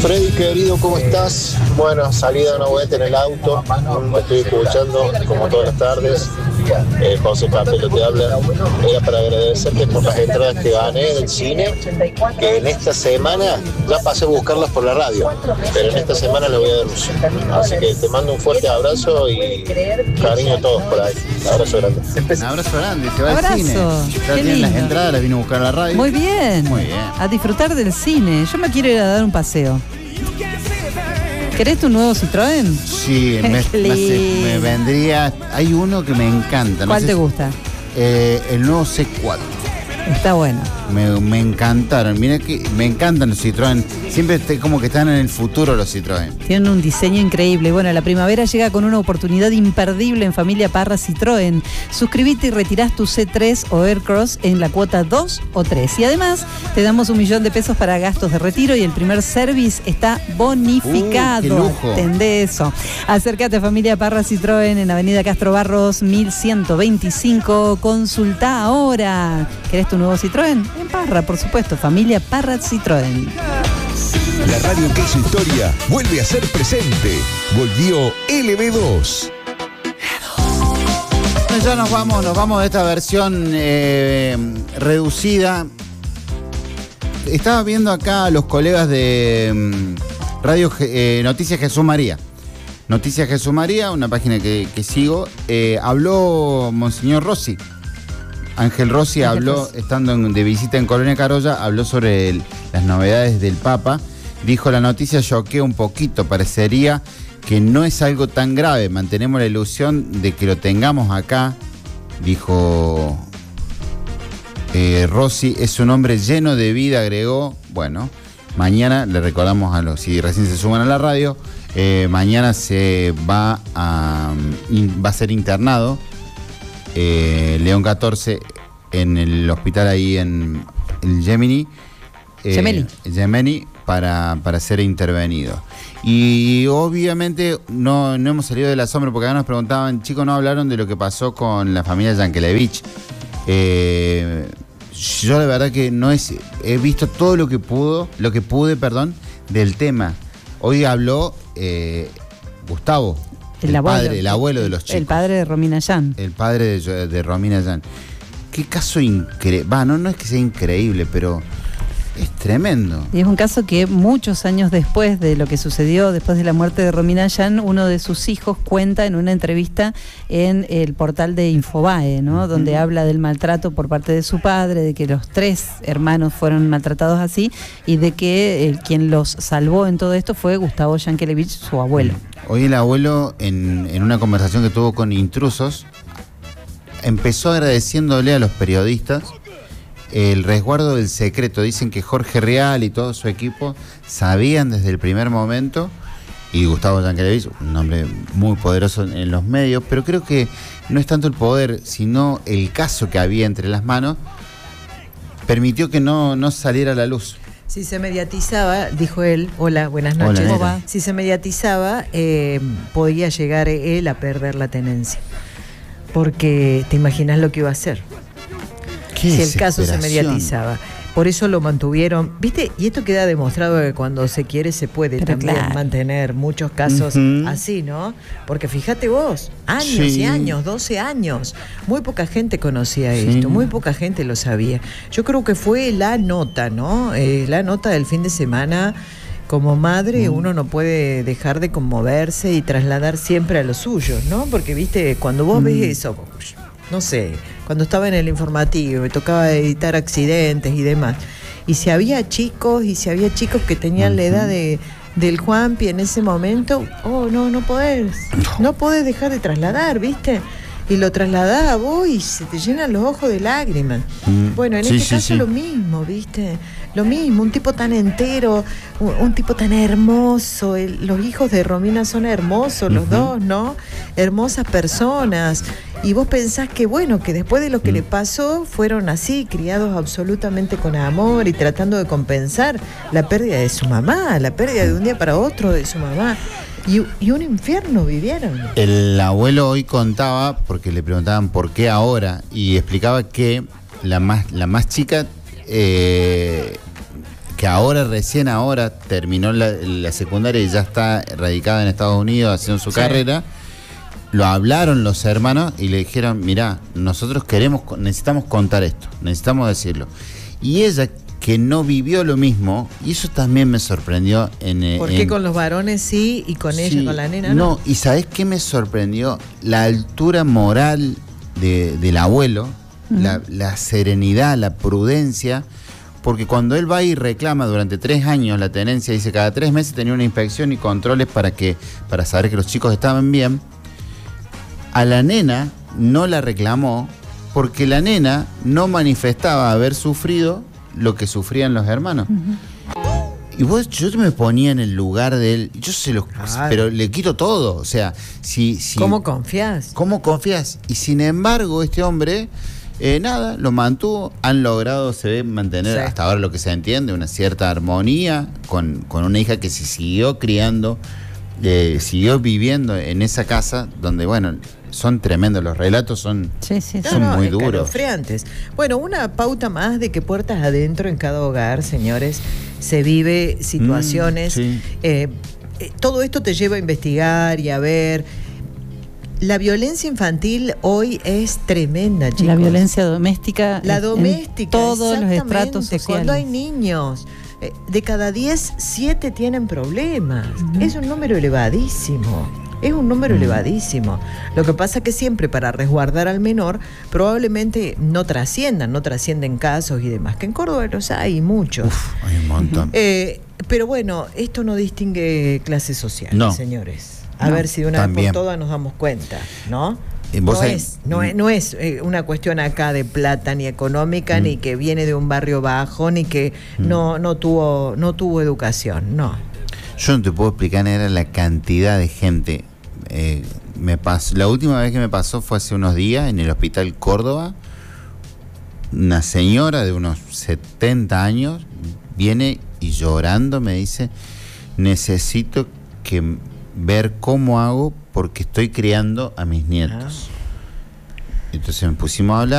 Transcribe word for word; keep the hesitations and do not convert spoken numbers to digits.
Freddy, querido, ¿cómo estás? Bueno, salí de una vuelta en el auto, me estoy escuchando como todas las tardes. Eh, José Capello te habla. Era para agradecerte por las entradas que gané del cine, que en esta semana ya pasé a buscarlas por la radio, pero en esta semana le voy a dar uso. Así que te mando un fuerte abrazo y cariño a toos por ahí. Un abrazo grande. Un abrazo grande, se va al Abrazo. cine. Ya Qué tienen las lindo. entradas, las vino a buscar a la radio. Muy bien. Muy bien. A disfrutar del cine. Yo me quiero ir a dar un paseo. ¿Querés tu nuevo Citroën? Sí, me, Qué me, hace- lindo. me vendría. Hay uno que me encanta. no ¿Cuál sé te si- gusta? Eh, el nuevo C cuatro. Está bueno. Me, me encantaron. Mira que me encantan los Citroën. Siempre te- como que están en el futuro los Citroën. Tienen un diseño increíble. Bueno, la primavera llega con una oportunidad imperdible en Familia Parra Citroën. Suscríbete y retirás tu C tres o Aircross en la cuota dos o tres. Y además te damos un millón de pesos para gastos de retiro y el primer service está bonificado. Uh, qué lujo. Atendé eso. Acércate a Familia Parra Citroën en Avenida Castro Barros mil ciento veinticinco. Consulta ahora. ¿Querés tu nuevo Citroën? En Parra, por supuesto. Familia Parra Citroën. La radio que hizo historia vuelve a ser presente. Volvió L B dos. Bueno, ya nos vamos, nos vamos de esta versión eh, reducida. Estaba viendo acá a los colegas de mm, Radio Je- eh, Noticias Jesús María. Noticias Jesús María, una página que, que sigo. Eh, habló Monseñor Rossi. Ángel Rossi Ángel habló, Rossi. estando en- de visita en Colonia Carolla, habló sobre el- las novedades del Papa. Dijo, la noticia choquea un poquito, parecería que no es algo tan grave. Mantenemos la ilusión de que lo tengamos acá, dijo eh, Rossi. Es un hombre lleno de vida, agregó. Bueno, mañana le recordamos a los, si recién se suman a la radio, eh, mañana se va a, in- va a ser internado eh, León catorce en el hospital ahí en el Gemini. eh, Gemelli. Gemelli para, para ser intervenido. Y obviamente no, no hemos salido del asombro porque acá nos preguntaban, chicos, no hablaron de lo que pasó con la familia Yankelevich. Eh, yo la verdad que no es, he visto todo lo que pudo, lo que pude, perdón, del tema. Hoy habló eh, Gustavo, El, el, abuelo. padre, el abuelo de los chicos. El padre de Romina Yan. El padre de, de Romina Yan. Qué caso increíble. Va, no, no es que sea increíble, pero es tremendo. Y es un caso que muchos años después de lo que sucedió, después de la muerte de Romina Yan, uno de sus hijos cuenta en una entrevista en el portal de Infobae, ¿no? Uh-huh. Donde habla del maltrato por parte de su padre, de que los tres hermanos fueron maltratados así y de que el, quien los salvó en todo esto fue Gustavo Yankelevich, su abuelo. Hoy el abuelo, en, en una conversación que tuvo con Intrusos, empezó agradeciéndole a los periodistas el resguardo del secreto. Dicen que Jorge Real y todo su equipo sabían desde el primer momento, y Gustavo Yankelevich, un hombre muy poderoso en los medios, pero creo que no es tanto el poder, sino el caso que había entre las manos, permitió que no, no saliera a la luz. Si se mediatizaba, dijo él, hola, buenas noches. Hola, ¿Cómo va? Si se mediatizaba, eh, podía llegar él a perder la tenencia. Porque te imaginas lo que iba a hacer si el caso se mediatizaba. Por eso lo mantuvieron, ¿viste? Y esto queda demostrado que cuando se quiere se puede Pero también claro. mantener muchos casos Uh-huh. así, ¿no? Porque fíjate vos, años Sí. y años, doce años, muy poca gente conocía Sí. esto, muy poca gente lo sabía. Yo creo que fue la nota, ¿no? Eh, la nota del fin de semana. Como madre, uno no puede dejar de conmoverse y trasladar siempre a los suyos, ¿no? Porque, viste, cuando vos ves eso, no sé, cuando estaba en el informativo, me tocaba editar accidentes y demás, y si había chicos, y si había chicos que tenían la edad de del Juanpi en ese momento, oh, no, no podés, no podés dejar de trasladar, ¿viste? Y lo trasladás a vos y se te llenan los ojos de lágrimas. Mm. Bueno, en Sí, este sí, caso sí. lo mismo, ¿viste? Lo mismo, un tipo tan entero, un, un tipo tan hermoso. El- los hijos de Romina son hermosos, los Ujú. dos, ¿no? Hermosas personas. Y vos pensás que, bueno, que después de lo que Mm. le pasó, fueron así, criados absolutamente con amor y tratando de compensar la pérdida de su mamá, la pérdida de un día para otro de su mamá. Y, y un infierno vivieron. El abuelo hoy contaba, porque le preguntaban por qué ahora, y explicaba que la más, la más chica eh, que ahora, recién ahora, terminó la, la secundaria y ya está radicada en Estados Unidos haciendo su sí. carrera. Lo hablaron los hermanos y le dijeron, mirá, nosotros queremos, necesitamos contar esto, necesitamos decirlo. Y ella, que no vivió lo mismo, y eso también me sorprendió. En, ¿Por qué en, con los varones sí y con sí, ella, con la nena no? No, y ¿sabés qué me sorprendió? La altura moral de, del abuelo, uh-huh. la, la serenidad, la prudencia, porque cuando él va y reclama durante tres años la tenencia, dice cada tres meses tenía una inspección y controles para, que, para saber que los chicos estaban bien, a la nena no la reclamó porque la nena no manifestaba haber sufrido lo que sufrían los hermanos. Uh-huh. Y vos, yo me ponía en el lugar de él, yo se los, claro. pero le quito todo, o sea, si, si ¿cómo confías? ¿Cómo confías? Y sin embargo, este hombre, eh, nada, lo mantuvo, han logrado, se ve, mantener, sí. hasta ahora lo que se entiende, una cierta armonía con, con una hija que se siguió criando, eh, siguió viviendo en esa casa donde, bueno, son tremendos, los relatos son, sí, sí, sí. son no, no, muy duros. Escalofriantes. Bueno, una pauta más de que puertas adentro en cada hogar, señores, se vive situaciones. Mm, sí. eh, eh, todo esto te lleva a investigar y a ver. La violencia infantil hoy es tremenda, chicos. La violencia doméstica. La doméstica, en todos los estratos sociales. Cuando hay niños, eh, de cada diez, siete tienen problemas. Uh-huh. Es un número elevadísimo. Es un número mm. elevadísimo. Lo que pasa que siempre para resguardar al menor probablemente no trasciendan, no trascienden casos y demás, que en Córdoba los hay muchos. Uf, hay un montón. Eh, pero bueno, esto no distingue clases sociales, no. señores. A no, ver si de una también. vez por todas nos damos cuenta, ¿no? No hay... es, no, es, no es eh, una cuestión acá de plata ni económica, mm. ni que viene de un barrio bajo, ni que mm. no, no, tuvo, no tuvo educación, no. Yo no te puedo explicar, era la cantidad de gente. Eh, me pasó, la última vez que me pasó fue hace unos días en el Hospital Córdoba. Una señora de unos setenta años viene y llorando me dice, necesito que ver cómo hago porque estoy criando a mis nietos. Ah. Entonces me pusimos a hablar.